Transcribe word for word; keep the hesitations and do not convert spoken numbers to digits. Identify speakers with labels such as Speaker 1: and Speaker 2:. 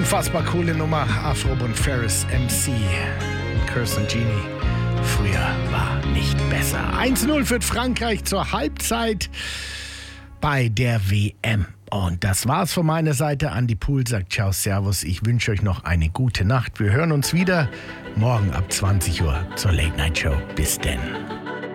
Speaker 1: Unfassbar coole Nummer. Afrob und Ferris M C. Curse und Genie. Früher war nicht besser. eins null führt Frankreich zur Halbzeit bei der W M. Und das war's von meiner Seite. Andi Pool sagt ciao, servus. Ich wünsche euch noch eine gute Nacht. Wir hören uns wieder morgen ab zwanzig Uhr zur Late Night Show. Bis denn.